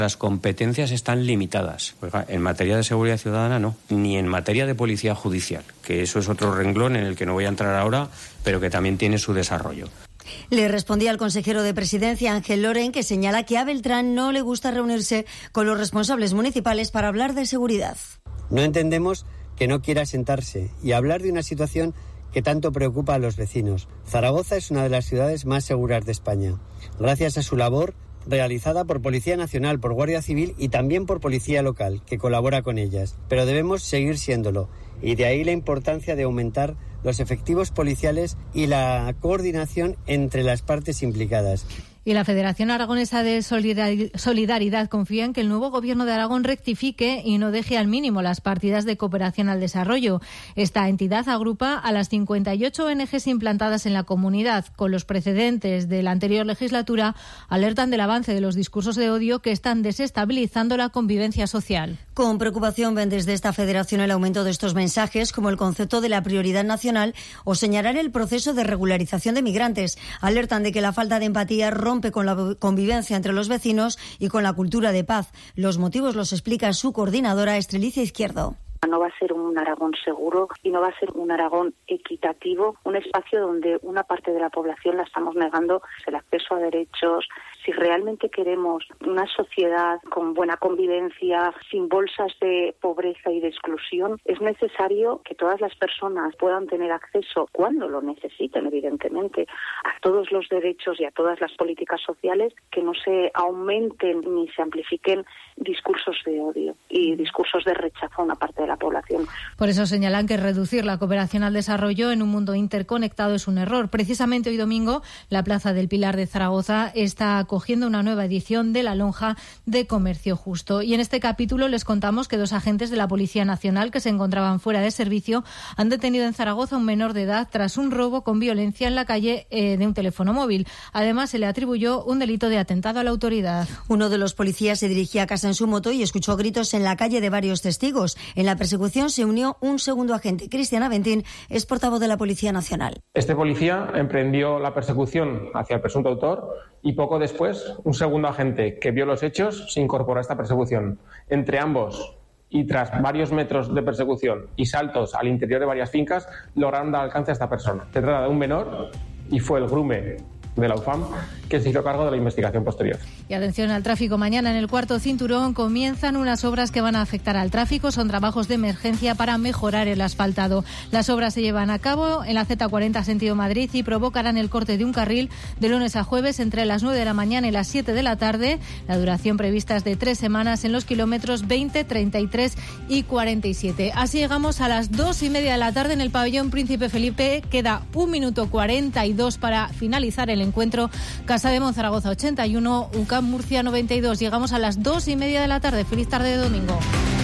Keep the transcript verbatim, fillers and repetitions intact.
Las competencias están limitadas. Oiga, en materia de seguridad ciudadana no, ni en materia de policía judicial, que eso es otro renglón en el que no voy a entrar ahora, pero que también tiene su desarrollo. Le respondía al consejero de Presidencia, Ángel Loren, que señala que a Beltrán no le gusta reunirse con los responsables municipales para hablar de seguridad. No entendemos que no quiera sentarse y hablar de una situación que tanto preocupa a los vecinos. Zaragoza es una de las ciudades más seguras de España, gracias a su labor realizada por Policía Nacional, por Guardia Civil y también por Policía Local, que colabora con ellas. Pero debemos seguir siéndolo, y de ahí la importancia de aumentar los efectivos policiales y la coordinación entre las partes implicadas. Y la Federación Aragonesa de Solidaridad confía en que el nuevo Gobierno de Aragón rectifique y no deje al mínimo las partidas de cooperación al desarrollo. Esta entidad agrupa a las cincuenta y ocho O N Ges implantadas en la comunidad. Con los precedentes de la anterior legislatura, alertan del avance de los discursos de odio que están desestabilizando la convivencia social. Con preocupación ven desde esta federación el aumento de estos mensajes, como el concepto de la prioridad nacional o señalar el proceso de regularización de migrantes. Alertan de que la falta de empatía rompe con la convivencia entre los vecinos y con la cultura de paz. Los motivos los explica su coordinadora, Estrelicia Izquierdo. No va a ser un Aragón seguro y no va a ser un Aragón equitativo, un espacio donde una parte de la población la estamos negando el acceso a derechos. Si realmente queremos una sociedad con buena convivencia, sin bolsas de pobreza y de exclusión, es necesario que todas las personas puedan tener acceso, cuando lo necesiten, evidentemente, a todos los derechos y a todas las políticas sociales, que no se aumenten ni se amplifiquen discursos de odio y discursos de rechazo a una parte de la población. Por eso señalan que reducir la cooperación al desarrollo en un mundo interconectado es un error. Precisamente hoy domingo, la Plaza del Pilar de Zaragoza está acogiendo una nueva edición de la Lonja de Comercio Justo. Y en este capítulo les contamos que dos agentes de la Policía Nacional que se encontraban fuera de servicio han detenido en Zaragoza a un menor de edad tras un robo con violencia en la calle eh, de un teléfono móvil. Además, se le atribuyó un delito de atentado a la autoridad. Uno de los policías se dirigía a casa en su moto y escuchó gritos en la calle de varios testigos. En la persecución se unió un segundo agente. Cristian Aventín es portavoz de la Policía Nacional. Este policía emprendió la persecución hacia el presunto autor y poco después un segundo agente que vio los hechos se incorporó a esta persecución. Entre ambos y tras varios metros de persecución y saltos al interior de varias fincas, lograron dar alcance a esta persona. Se trata de un menor y fue el grume de la U F A M que se hizo cargo de la investigación posterior. Y atención al tráfico. Mañana en el cuarto cinturón comienzan unas obras que van a afectar al tráfico. Son trabajos de emergencia para mejorar el asfaltado. Las obras se llevan a cabo en la Z cuarenta sentido Madrid y provocarán el corte de un carril de lunes a jueves entre las nueve de la mañana y las siete de la tarde. La duración prevista es de tres semanas en los kilómetros veinte, treinta y tres y cuarenta y siete. Así llegamos a las dos y media de la tarde en el pabellón Príncipe Felipe. Queda un minuto cuarenta y dos para finalizar el encuentro. Casa de Monzaragoza ochenta y uno, U C A M Murcia noventa y dos. Llegamos a las dos y media de la tarde. Feliz tarde de domingo.